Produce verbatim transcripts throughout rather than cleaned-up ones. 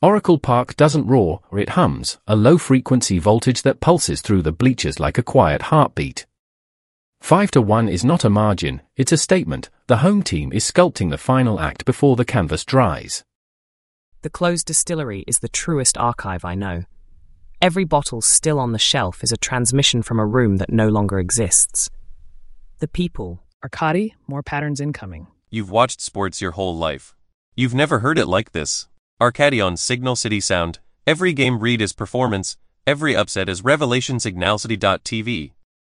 Oracle Park doesn't roar, or it hums, a low-frequency voltage that pulses through the bleachers like a quiet heartbeat. Five to one is not a margin, it's a statement. The home team is sculpting the final act before the canvas dries. The closed distillery is the truest archive I know. Every bottle still on the shelf is a transmission from a room that no longer exists. The people. Arcadi, more patterns incoming. You've watched sports your whole life. You've never heard it like this. Arcadi on Signal City Sound. Every game read is performance, every upset is revelation. Signal City dot T V.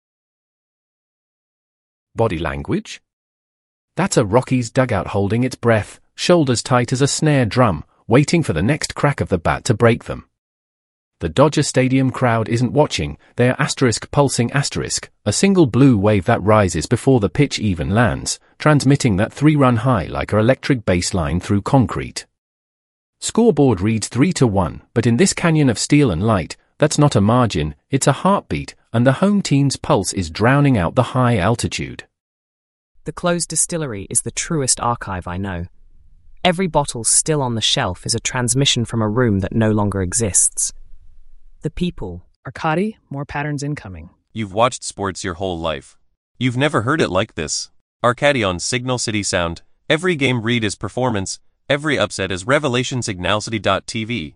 Body language? That's a Rockies dugout holding its breath, shoulders tight as a snare drum, waiting for the next crack of the bat to break them. The Dodger Stadium crowd isn't watching, they are asterisk pulsing asterisk, a single blue wave that rises before the pitch even lands, transmitting that three-run high like an electric bass line through concrete. Scoreboard reads three to one, but in this canyon of steel and light, that's not a margin, it's a heartbeat, and the home team's pulse is drowning out the high altitude. The closed distillery is the truest archive I know. Every bottle still on the shelf is a transmission from a room that no longer exists. The people. Arcadi, more patterns incoming. You've watched sports your whole life. You've never heard it like this. Arcadi on Signal City Sound. Every game read is performance, every upset is revelation. Signal City dot T V.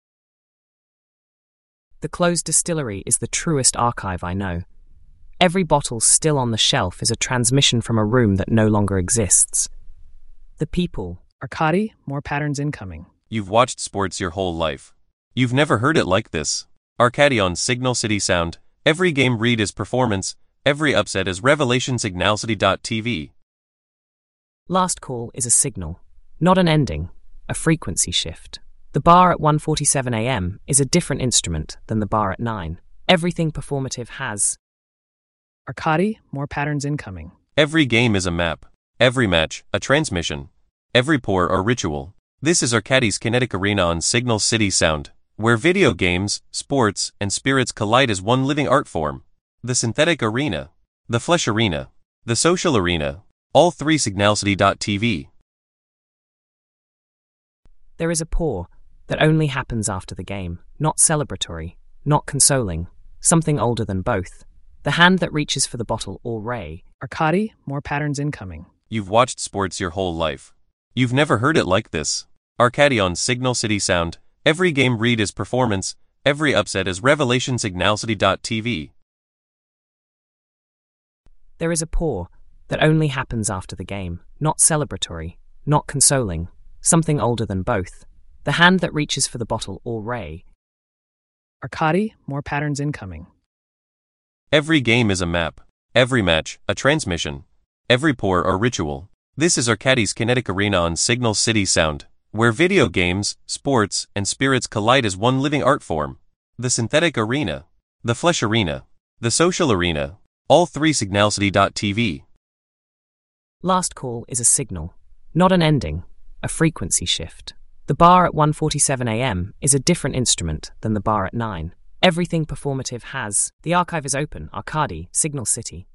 The closed distillery is the truest archive I know. Every bottle still on the shelf is a transmission from a room that no longer exists. The people. Arcadi, more patterns incoming. You've watched sports your whole life. You've never heard it like this. Arcadi on Signal City Sound. Every game read is performance, every upset is revelation. Signal City dot T V. Last call is a signal, not an ending, a frequency shift. The bar at one forty-seven a m is a different instrument than the bar at nine. Everything performative has. Arcadi, more patterns incoming. Every game is a map. Every match, a transmission. Every pour or ritual. This is Arcadi's Kinetic Arena on Signal City Sound, where video games, sports, and spirits collide as one living art form. The synthetic arena, the flesh arena, the social arena, all three. Signal City dot T V. There is a pour that only happens after the game, not celebratory, not consoling, something older than both. The hand that reaches for the bottle or ray. Arcadi, more patterns incoming. You've watched sports your whole life. You've never heard it like this. Arcadi on Signal City Sound. Every game read is performance, every upset is revelation. Signal City dot T V. There is a pour that only happens after the game, not celebratory, not consoling, something older than both. The hand that reaches for the bottle or ray. Arcadi, more patterns incoming. Every game is a map. Every match, a transmission. Every pour or ritual. This is Arcadi's Kinetic Arena on Signal City Sound, where video games, sports, and spirits collide as one living art form. The synthetic arena, the flesh arena, the social arena, all three. Signal City dot T V. Last call is a signal, not an ending, a frequency shift. The bar at one forty-seven a m is a different instrument than the bar at nine. Everything performative has. The archive is open. Arcadi, Signal City.